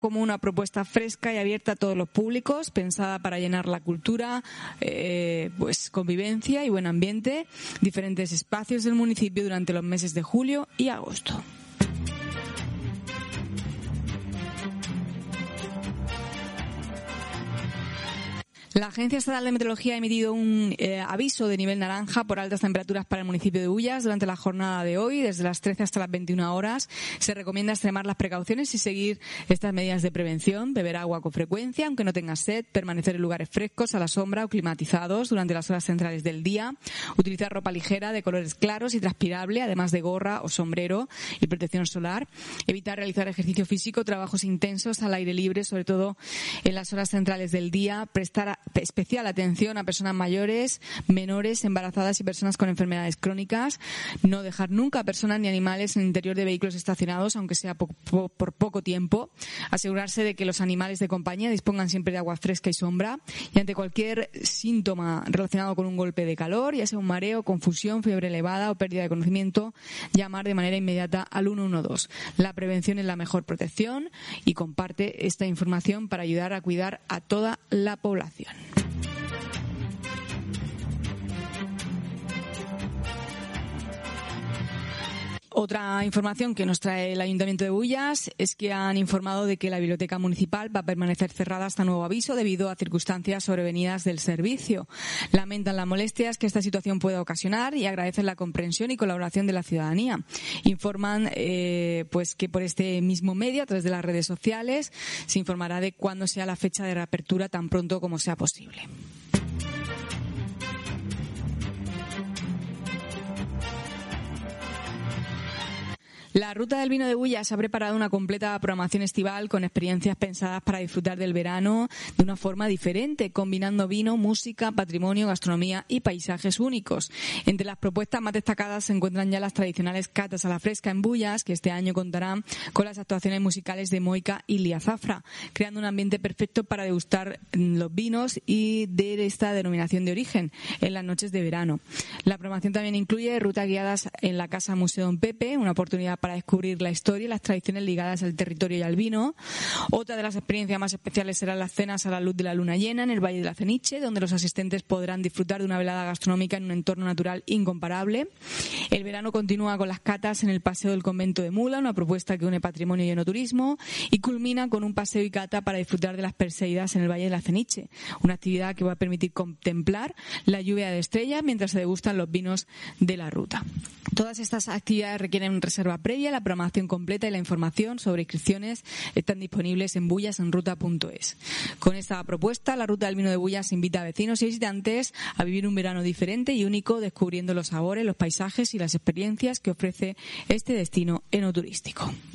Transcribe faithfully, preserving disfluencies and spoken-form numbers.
como una propuesta fresca y abierta a todos los públicos, pensada para llenar la cultura, eh, pues convivencia y buen ambiente, diferentes espacios del municipio durante los meses de julio y agosto. La Agencia Estatal de Meteorología ha emitido un eh, aviso de nivel naranja por altas temperaturas para el municipio de Bullas durante la jornada de hoy, desde las trece hasta las veintiuna horas. Se recomienda extremar las precauciones y seguir estas medidas de prevención: beber agua con frecuencia, aunque no tengas sed, permanecer en lugares frescos, a la sombra o climatizados durante las horas centrales del día, utilizar ropa ligera de colores claros y transpirable, además de gorra o sombrero y protección solar, evitar realizar ejercicio físico, trabajos intensos al aire libre, sobre todo en las horas centrales del día, prestar especial atención a personas mayores, menores, embarazadas y personas con enfermedades crónicas, no dejar nunca a personas ni animales en el interior de vehículos estacionados, aunque sea po- po- por poco tiempo, asegurarse de que los animales de compañía dispongan siempre de agua fresca y sombra, y ante cualquier síntoma relacionado con un golpe de calor, ya sea un mareo, confusión, fiebre elevada o pérdida de conocimiento, llamar de manera inmediata al uno uno dos. La prevención es la mejor protección, y comparte esta información para ayudar a cuidar a toda la población. Otra información que nos trae el Ayuntamiento de Bullas es que han informado de que la biblioteca municipal va a permanecer cerrada hasta nuevo aviso debido a circunstancias sobrevenidas del servicio. Lamentan las molestias que esta situación pueda ocasionar y agradecen la comprensión y colaboración de la ciudadanía. Informan eh, pues que por este mismo medio, a través de las redes sociales, se informará de cuándo sea la fecha de reapertura tan pronto como sea posible. La Ruta del Vino de Bullas ha preparado una completa programación estival con experiencias pensadas para disfrutar del verano de una forma diferente, combinando vino, música, patrimonio, gastronomía y paisajes únicos. Entre las propuestas más destacadas se encuentran ya las tradicionales catas a la fresca en Bullas, que este año contarán con las actuaciones musicales de Moika y Lía Zafra, creando un ambiente perfecto para degustar los vinos y de esta denominación de origen en las noches de verano. La programación también incluye rutas guiadas en la Casa Museo Don Pepe, una oportunidad para descubrir la historia y las tradiciones ligadas al territorio y al vino. Otra de las experiencias más especiales serán las cenas a la luz de la luna llena en el Valle de la Ceniche, donde los asistentes podrán disfrutar de una velada gastronómica en un entorno natural incomparable. El verano continúa con las catas en el Paseo del Convento de Mula, una propuesta que une patrimonio y enoturismo, y culmina con un paseo y cata para disfrutar de las perseidas en el Valle de la Ceniche, una actividad que va a permitir contemplar la lluvia de estrellas mientras se degustan los vinos de la ruta. Todas estas actividades requieren reserva previa. La programación completa y la información sobre inscripciones están disponibles en bullasenruta punto es. Con esta propuesta, la Ruta del Vino de Bullas invita a vecinos y visitantes a vivir un verano diferente y único, descubriendo los sabores, los paisajes y las experiencias que ofrece este destino enoturístico.